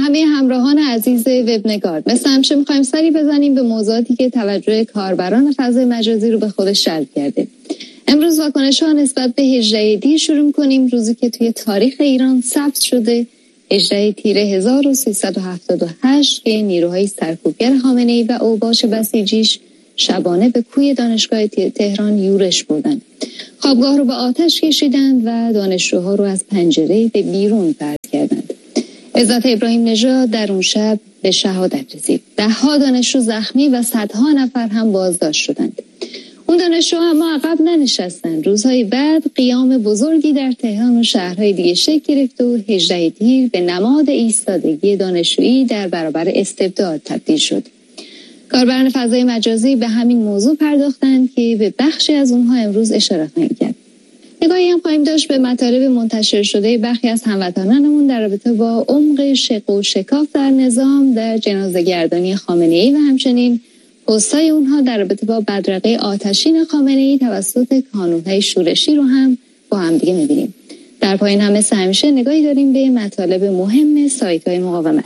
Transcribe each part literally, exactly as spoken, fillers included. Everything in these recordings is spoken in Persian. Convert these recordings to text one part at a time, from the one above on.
همه همراهان عزیز وبنگار، مثل همیشه میخوایم سری بزنیم به موضوعاتی که توجه کاربران فضای مجازی رو به خودش جلب کرده. امروز واکنش‌ها نسبت به هجده دی شروع می‌کنیم، روزی که توی تاریخ ایران ثبت شده هجده تیر هزار و سیصد و هفتاد و هشت که نیروهای سرکوبگر خامنه‌ای و اوباش بسیجیش شبانه به کوی دانشگاه تهران یورش بردند. خوابگاه رو به آتش کشیدند و دانشجوها رو از پنجره به بیرون پرت کردند. عزت ابراهیم نژاد در اون شب به شهادت رسید. ده ها دانشجو زخمی و صدها نفر هم بازداشت شدند. اون دانشجوها اما عقب ننشستند. روزهای بعد قیام بزرگی در تهران و شهرهای دیگه شکل گرفت و هجده تیر به نماد ایستادگی دانشجویی در برابر استبداد تبدیل شد. کاربران فضای مجازی به همین موضوع پرداختند که به بخشی از اونها امروز اشاره خواهیم کرد. نگاهی هم خواهیم داشت به مطالب منتشر شده برخی از هموطنانمون در رابطه با عمق شق و شکاف در نظام در جنازه‌گردانی خامنه‌ای و همچنین پست‌های اونها در رابطه با بدرقه آتشین خامنه‌ای توسط کانون‌های شورشی رو هم با هم دیگه می‌بینیم. در پایین هم مثل همیشه نگاهی داریم به مطالب مهم سایت‌های مقاومت.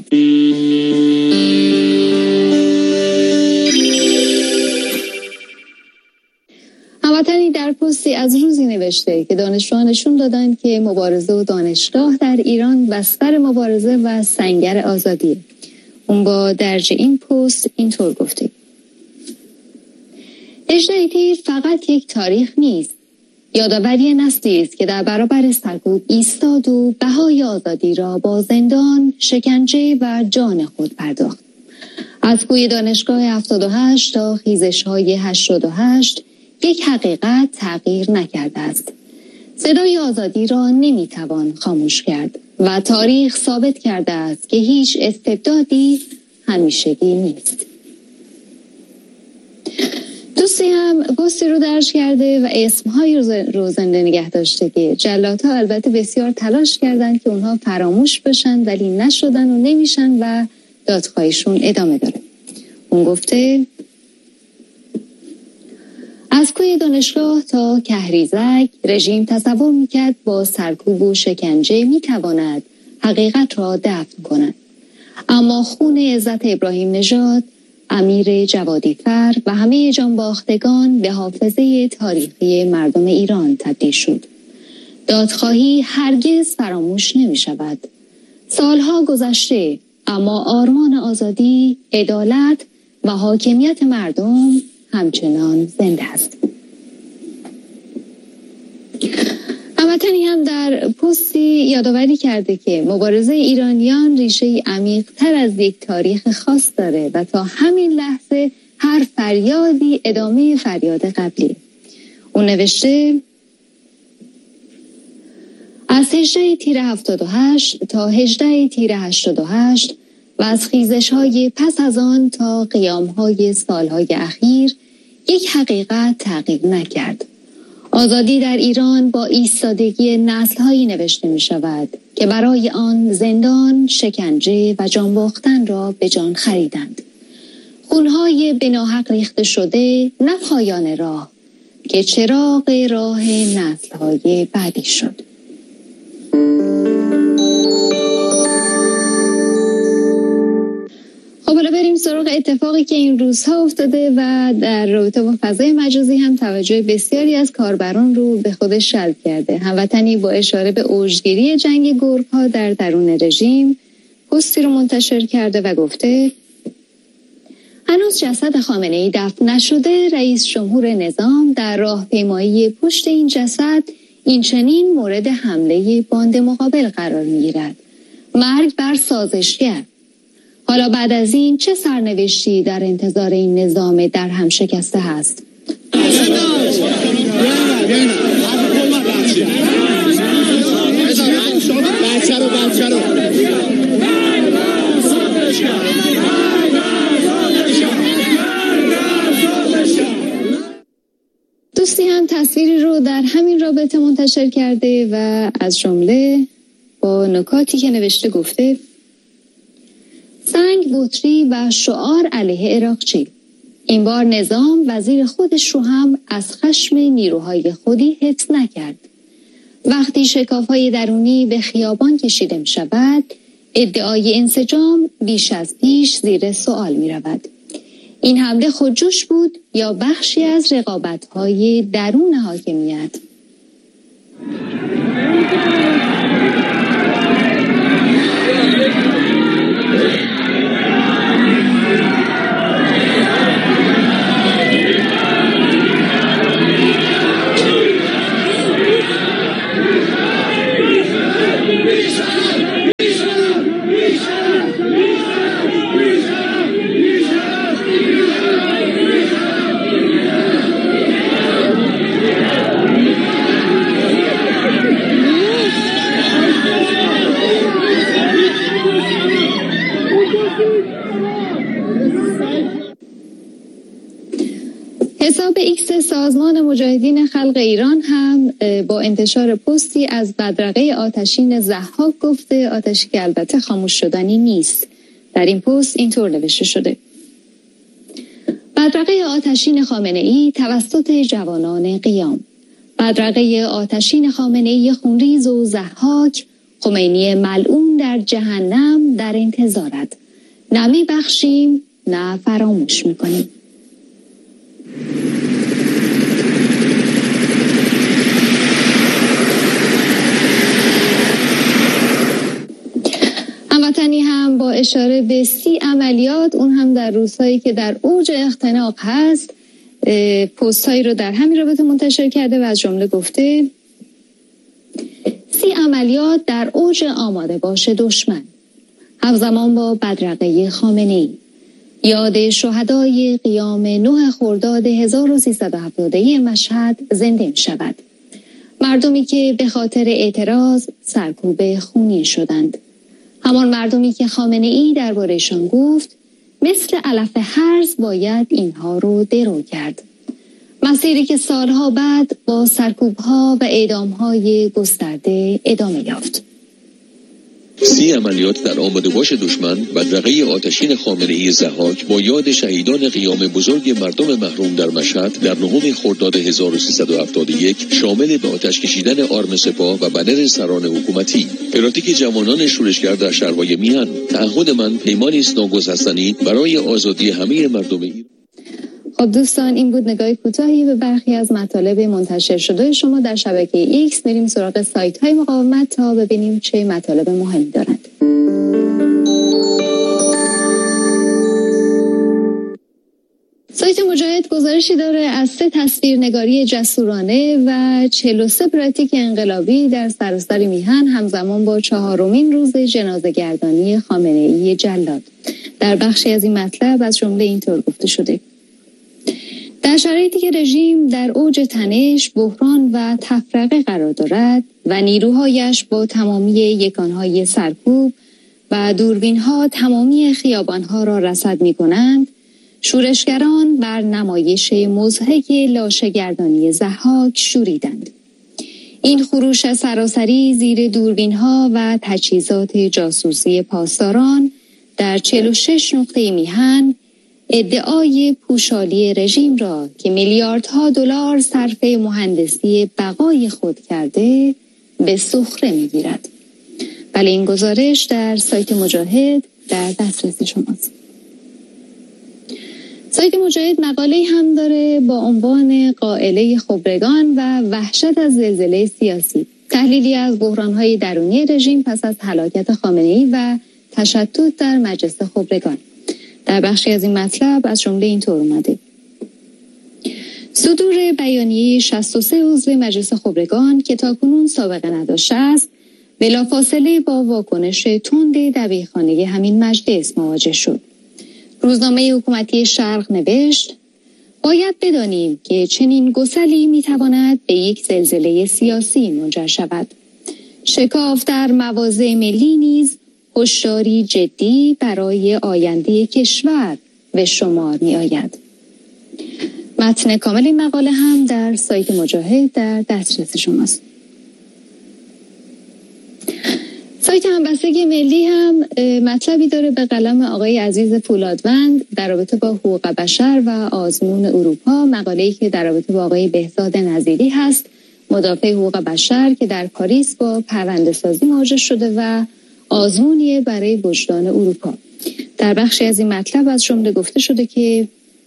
هموطنی در پستی از روزی نوشته که دانشجوها نشون دادند که مبارزه و دانشگاه در ایران بستر مبارزه و سنگر آزادیه. اون با درج این پست اینطور گفته: هجده تیر فقط یک تاریخ نیست، یادآوری نسلی است که در برابر سرکوب ایستاد و بهای آزادی را با زندان، شکنجه و جان خود پرداخت. از کوی دانشگاه هفتاد و هشت تا خیزش‌های هشتاد و هشت یک حقیقت تغییر نکرده است. صدای آزادی را نمیتوان خاموش کرد و تاریخ ثابت کرده است که هیچ استبدادی همیشگی نیست. دوستی هم پستی رو درج کرده و اسمهایی رو زنده نگه داشته که جلادها البته بسیار تلاش کردند که اونها فراموش بشن ولی نشدن و نمیشن و دادخواهیشون ادامه داره. اون گفته: از کوی دانشگاه تا کهریزک رژیم تصور میکرد با سرکوب و شکنجه میتواند حقیقت را دفن کند. اما خون عزت ابراهیم نژاد، امیر جوادی فر و همه جانباختگان به حافظه تاریخی مردم ایران تبدیل شد. دادخواهی هرگز فراموش نمی شود. سالها گذشته اما آرمان آزادی، عدالت و حاکمیت مردم همچنان زنده است. هموطنی هم در پستی یادآوری کرده که مبارزه ایرانیان ریشه عمیق تر از یک تاریخ خاص داره و تا همین لحظه هر فریادی ادامه فریاد قبلی. اون نوشته: از هجده تیر هفتاد و هشت تا هجده تیر هشتاد و هشت و از خیزش‌های پس از آن تا قیام‌های سال‌های اخیر یک حقیقت تغییر نکرد. آزادی در ایران با ایستادگی نسل‌هایی نوشته می‌شود که برای آن زندان، شکنجه و جان باختن را به جان خریدند. خون‌های بناحق ریخته شده نه پایان راه که چراغ راه نسل‌های بعدی شد. خب حالا بریم سراغ اتفاقی که این روزها افتاده و در رابطه با فضای مجازی هم توجه بسیاری از کاربران رو به خودش جلب کرده. هموطنی با اشاره به اوجگیری جنگ گرگ‌ها در درون رژیم پستی رو منتشر کرده و گفته: هنوز جسد خامنه‌ای دفن نشده، رئیس جمهور نظام در راهپیمایی پشت این جسد این چنین مورد حمله باند مقابل قرار می‌گیرد. مرگ بر سازشگر. حالا بعد از این چه سرنوشتی در انتظار این نظام در هم شکسته هست؟ دوستی هم تصویری رو در همین رابطه منتشر کرده و از جمله با نکاتی که نوشته گفته: سنگ بطری و شعار علیه عراقچی. این بار نظام وزیر خودش رو هم از خشم نیروهای خودی حفظ نکرد. وقتی شکاف‌های درونی به خیابان کشیده می شود، ادعای انسجام بیش از پیش زیر سوال می رود. این حمله خودجوش بود یا بخشی از رقابت‌های درون حاکمیت؟ حساب ایکس سازمان مجاهدین خلق ایران هم با انتشار پستی از بدرقه آتشین ضحاک گفته، آتشی که البته خاموش شدنی نیست. در این پست اینطور نوشته شده: بدرقه آتشین خامنه‌ای توسط جوانان قیام. بدرقه آتشین خامنه‌ای خونریز و ضحاک، خمینی ملعون در جهنم در انتظارت. نه میبخشیم نه فراموش میکنیم. هموطنی هم با اشاره به سی عملیات، اون هم در روزهایی که در اوج اختناق هست، پست‌هایی رو در همین رابطه منتشر کرده و از جمله گفته: سی عملیات در اوج آماده باش دشمن، همزمان با بدرقه خامنه‌ای. یاد شهدای قیام نه خرداد هزار و سیصد و هفتاد و یک مشهد زنده می شود. مردمی که به خاطر اعتراض سرکوب خونین شدند. همان مردمی که خامنه‌ای درباره‌شان گفت مثل علف هرز باید اینها رو درو کرد. مسیری که سالها بعد با سرکوب‌ها و اعدام‌های گسترده ادامه یافت. سی عملیات در آماده باش دشمن، بدرقه آتشین خامنه‌ای ضحاک با یاد شهیدان قیام بزرگ مردم محروم در مشهد در نهم خرداد هزار و سیصد و هفتاد و یک، شامل به آتش کشیدن آرم سپاه و بنر سران حکومتی، پراتیک جوانان شورشگر در شهرهای میهن. تعهد من پیمانی است ناگسستنی برای آزادی همه مردم ایران. خب دوستان، این بود نگاه کوتاهی به برخی از مطالب منتشر شده شما در شبکه ایکس. بریم سراغ سایت های مقاومت تا ببینیم چه مطالب مهمی دارند. سایت مجاهد گزارشی داره از سه تصویرنگاری جسورانه و چهل و سه پراتیک انقلابی در سراسر میهن همزمان با چهارمین روز جنازه گردانی خامنه‌ای جلاد. در بخشی از این مطلب از جمله اینطور گفته شده: در شرایطی که رژیم در اوج تنش، بحران و تفرقه قرار دارد و نیروهایش با تمامی یکانهای سرکوب و دوربینها تمامی خیابانها را رصد می کنند، شورشگران بر نمایش مضحک لاشه‌گردانی ضحاک شوریدند. این خروش سراسری زیر دوربینها و تجهیزات جاسوسی پاسداران در چهل و شش نقطه میهن ادعای پوشالی رژیم را که میلیاردها دلار صرف مهندسی بقای خود کرده به سخره میگیرد. بله، این گزارش در سایت مجاهد در دسترس شماست. سایت مجاهد مقاله هم داره با عنوان قائله خبرگان و وحشت از زلزله سیاسی، تحلیلی از بحران‌های درونی رژیم پس از هلاکت خامنه‌ای و تشتت در مجلس خبرگان. در بخشی از این مطلب از جمله اینطور اومده: صدور بیانیه شصت و سه عضو مجلس خبرگان که تاکنون سابقه نداشته است، بلافاصله با واکنش تند دبیرخانه همین مجلس مواجه شد. روزنامه حکومتی شرق نوشت: باید بدانیم که چنین گسلی میتواند به یک زلزله سیاسی منجر شود. شکاف در مواضع ملی نیز هشداری جدی برای آینده کشور به شمار می آید. متن کامل این مقاله هم در سایت مجاهد در دسترس شماست. سایت همبستگی ملی هم مطلبی داره به قلم آقای عزیز فولادوند در رابطه با حقوق بشر و آزمون اروپا، مقاله‌ای که در رابطه با آقای بهزاد نظیری هست، مدافع حقوق بشر که در پاریس با پرونده سازی مواجه شده و آزمونیه برای وجدان اروپا. در بخشی از این مطلب از جمله گفته شده که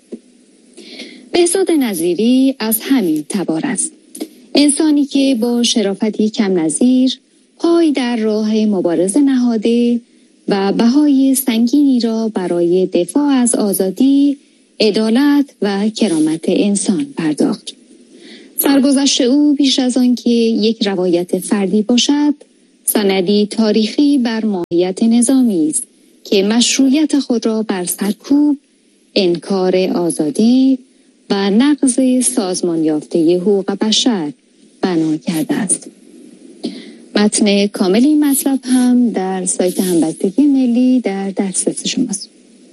بهزاد نظیری از همین تبار است. انسانی که با شرافتی کم نظیر پای در راه مبارزه نهاده و بهای سنگینی را برای دفاع از آزادی، عدالت و کرامت انسان پرداخت. سرگذشت او بیش از آن که یک روایت فردی باشد، سندی تاریخی بر ماهیت نظامی است که مشروعیت خود را بر سرکوب، انکار آزادی و نقض سازمان یافته حقوق بشر بنا کرده است. متن کامل این مطلب هم در سایت همبستگی ملی در دسترس شماست.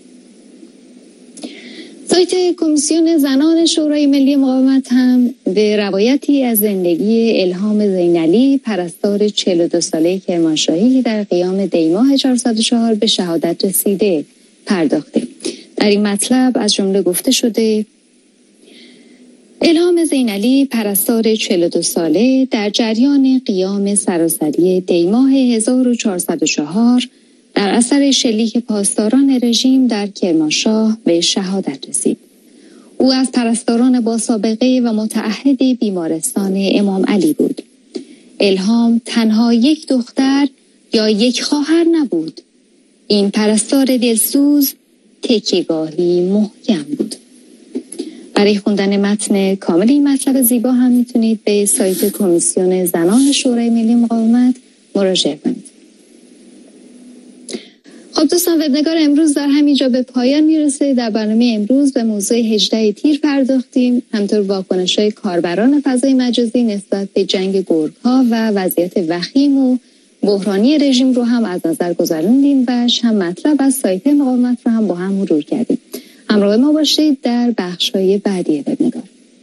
سایت کمیسیون زنان شورای ملی مقاومت هم به روایتی از زندگی الهام زینعلی، پرستار چهل و دو ساله کرمانشاهی در قیام دیماه چهارصد و چهار به شهادت رسیده پرداخته. در این مطلب از جمله گفته شده الهام زینعلی، پرستار چهل و دو ساله، در جریان قیام سراسری دیماه هزار و چهارصد و چهار در اثر شلیک پاسداران رژیم در کرمانشاه به شهادت رسید. او از پرستاران با سابقه و متعهد بیمارستان امام علی بود. الهام تنها یک دختر یا یک خواهر نبود. این پرستار دلسوز تکیه‌گاهی محکم بود. برای خوندن متن کامل این مطلب زیبا هم میتونید به سایت کمیسیون زنان شورای ملی مقاومت مراجعه کنید. خب دوستان، وبنگار امروز در همینجا به پایان میرسه. در برنامه امروز به موضوع هجده تیر پرداختیم، همطور واکنش‌های کاربران فضای مجازی نسبت به جنگ گرگ‌ها و وضعیت وخیم و بحرانی رژیم رو هم از نظر گذروندیم و هم مطلب از سایت مقاومت رو هم با هم مرور کردیم. همراه ما باشید در بخش‌های بعدی وبنگار.